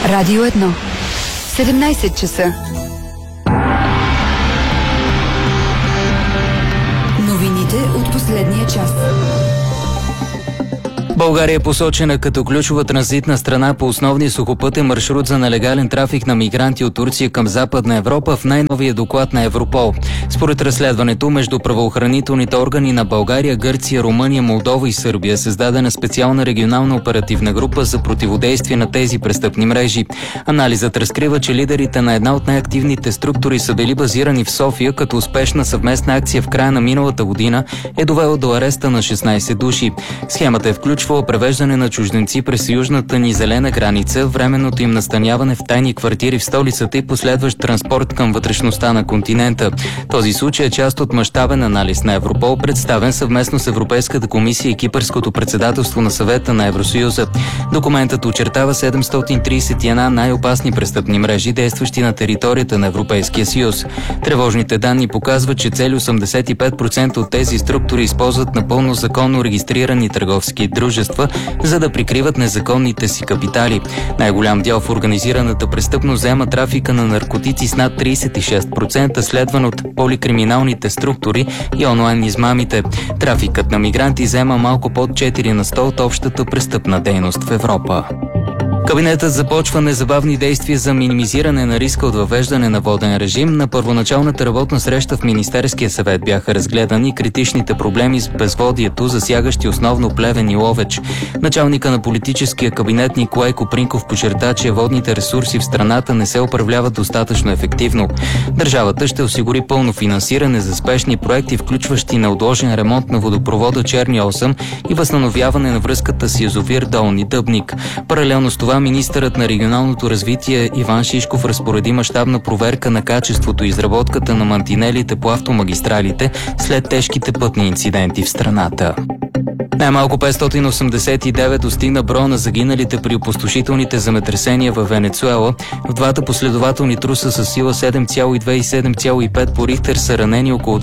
Радио 1. 17 часа. Новините от последния час. България е посочена като ключова транзитна страна по основния сухопътен маршрут за нелегален трафик на мигранти от Турция към Западна Европа в най-новия доклад на Европол. Според разследването между правоохранителните органи на България, Гърция, Румъния, Молдова и Сърбия е създадена специална регионална оперативна група за противодействие на тези престъпни мрежи. Анализът разкрива, че лидерите на една от най-активните структури са били базирани в София, като успешна съвместна акция в края на миналата година е довела до ареста на 16 души. Схемата е включва превеждане на чужденци през южната ни зелена граница, временното им настаняване в тайни квартири в столицата и последващ транспорт към вътрешността на континента. Този случай е част от мащабен анализ на Европол, представен съвместно с Европейската комисия и Кипърското председателство на Съвета на Евросъюза. Документът очертава 731 най-опасни престъпни мрежи, действащи на територията на Европейския съюз. Тревожните данни показват, че цели 85% от тези структури използват напълно законно регистрирани търговски дружества, за да прикриват незаконните си капитали. Най-голям дял в организираната престъпност заема трафика на наркотици с над 36%, следван от поликриминалните структури и онлайн измамите. Трафикът на мигранти заема малко под 4 на 100 от общата престъпна дейност в Европа. Кабинетът започва незабавни действия за минимизиране на риска от въвеждане на воден режим. На първоначалната работна среща в Министерския съвет бяха разгледани критичните проблеми с безводието, засягащи основно Плевен и Ловеч. Началника на политическия кабинет Николай Копринков подчерта, че водните ресурси в страната не се управляват достатъчно ефективно. Държавата ще осигури пълно финансиране за спешни проекти, включващи неотложен ремонт на водопровода Черни 8 и възстановяване на връзката с язовир Долни Дъбник. Паралелно с това министърът на регионалното развитие Иван Шишков разпореди мащабна проверка на качеството и изработката на мантинелите по автомагистралите след тежките пътни инциденти в страната. Най-малко 589 достигна броя на загиналите при опустошителните земетресения във Венецуела. В двата последователни труса с сила 7,2 и 7,5 по Рихтер са ранени около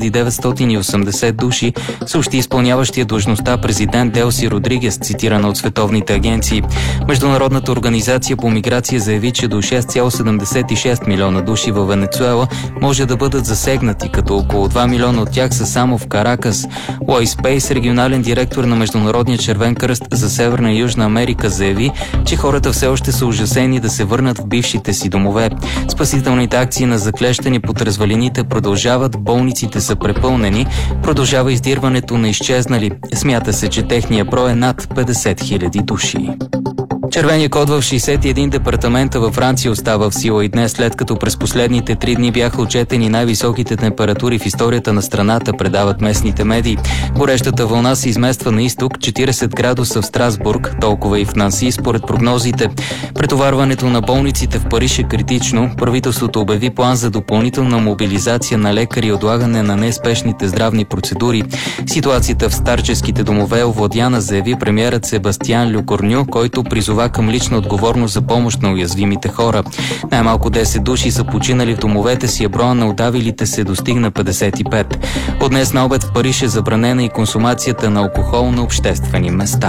2980 души, съобщи изпълняващия длъжността президент Делси Родригес, цитирана от световните агенции. Международната организация по миграция заяви, че до 6,76 милиона души във Венецуела може да бъдат засегнати, като около 2 милиона от тях са само в Каракас. Лойс Пейс, регионален директор на Международния червен кръст за Северна и Южна Америка, заяви, че хората все още са ужасени да се върнат в бившите си домове. Спасителните акции на заклещани под развалините продължават, болниците са препълнени, продължава издирването на изчезнали. Смята се, че техния брой е над 50 000 души. Червения код в 61 департамента във Франция остава в сила и днес, след като през последните 3 дни бяха отчетени най-високите температури в историята на страната, предават местните медии. Горещата вълна се измества на изток, 40 градуса в Страсбург, толкова и в Нанси, според прогнозите. Претоварването на болниците в Париж е критично. Правителството обяви план за допълнителна мобилизация на лекари и отлагане на неспешните здравни процедури. Ситуацията в старческите домове овладяна, заяви премиерът Себастиан Люкорню, който призова към лична отговорност за помощ на уязвимите хора. Най-малко 10 души са починали в домовете си, а броя на удавилите се достигна 55. От днес на обед в Париж е забранена и консумацията на алкохол на обществени места.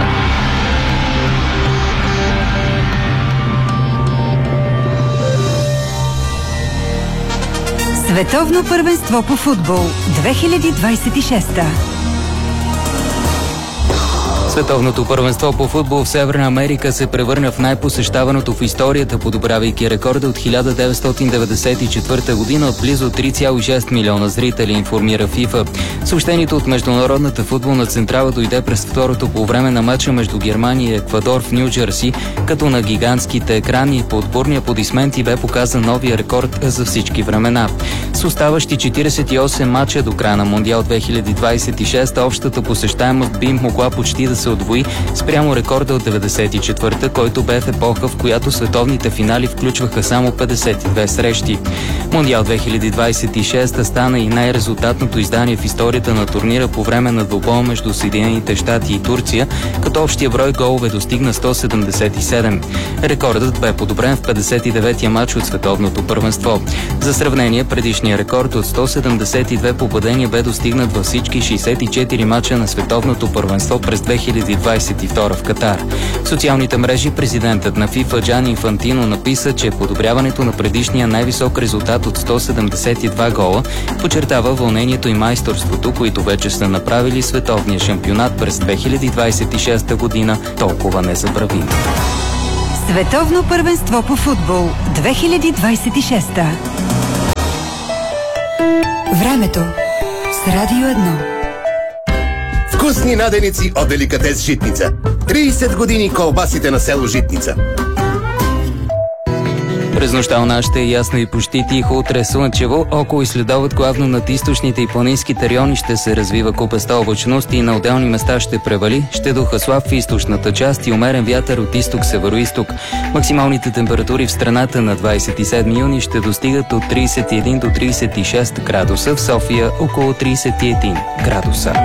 Световно първенство по футбол 2026. Световното първенство по футбол в Северна Америка се превърна в най-посещаваното в историята, подобрявайки рекорда от 1994 година от близо 3,6 милиона зрители, информира ФИФА. Съобщението от Международната футболна централа дойде през второто по време на матча между Германия и Еквадор в Ню Джерси, като на гигантските екрани по отборни аплодисменти бе показан новия рекорд за всички времена. С оставащи 48 матча до края на Мондиал 2026 общата посещаемост би могла почти да се удвои спрямо рекорда от 94-та, който бе в епоха, в която световните финали включваха само 52 срещи. Мондиал 2026 стана и най-резултатното издание в историята на турнира по време на двубоя между Съединените щати и Турция, като общия брой голове достигна 177. Рекордът бе подобрен в 59-я матч от световното първенство. За сравнение, предишният Предишният рекорд от 172 попадения бе достигнат във всички 64 мача на световното първенство през 2022 в Катар. В социалните мрежи президентът на ФИФА Джани Инфантино написа, че подобряването на предишния най-висок резултат от 172 гола подчертава вълнението и майсторството, които вече са направили световния шампионат през 2026 година толкова незабравим. Световно първенство по футбол 2026. Времето с Радио 1. Вкусни наденици от деликатес Житница. 30 години колбасите на село Житница. През нощта у нас ще е ясно и почти тихо, утре слънчево, около и следобед главно над източните и планинските райони ще се развива купеста облачност и на отделни места ще превали, ще духа слаб в източната част и умерен вятър от изток-североизток. Максималните температури в страната на 27 юни ще достигат от 31 до 36 градуса, в София около 31 градуса.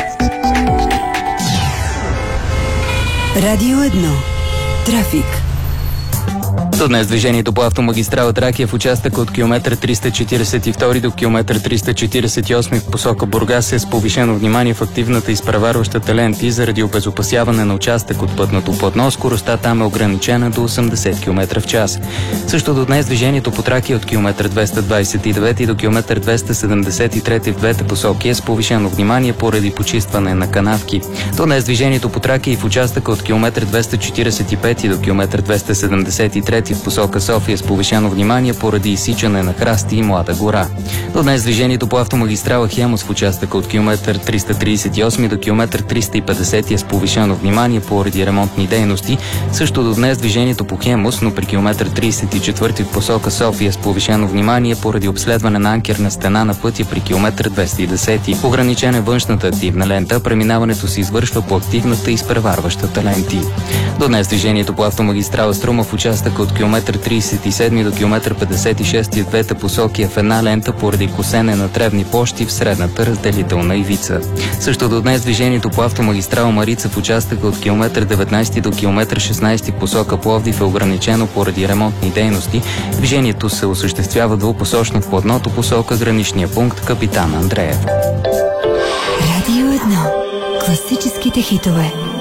Радио 1. Трафик. До днес движението по автомагистрала Тракия в участъка от километър 342 до километър 348 в посока Бургас е с повишено внимание в активната изпреварващата ленти заради обезопасяване на участък от пътното платно. Скоростта там е ограничена до 80 км в час. Също до днес движението по Тракия от километър 229 до километър 273 в двете посоки е с повишено внимание поради почистване на канавки. До днес движението по Тракия и в участъка от километър 245 до километър 273 в посока София с повишено внимание поради изсичане на храсти и млада гора. До днес движението по автомагистрала Хемус в участъка от километър 338 до километър 350 е с повишено внимание поради ремонтни дейности. Също до днес движението по Хемус, но при километър 34 в посока София с повишено внимание поради обследване на анкерна стена на пътя при километър 210. Ограничена е външната активна лента, преминаването се извършва по активната и изпреварващата ленти. До днес движението по автомагистрала Струма в участъка от километър 37 до километър 56 в двете посоки е в една лента поради косене на тревни площи в средната разделителна ивица. Също до днес движението по автомагистрала Марица в участъка от километър 19 до километър 16 в посока Пловдив е ограничено поради ремонтни дейности. Движението се осъществява двупосочно в платното посока граничния пункт Капитан Андреев. Радио 1. Класическите хитове.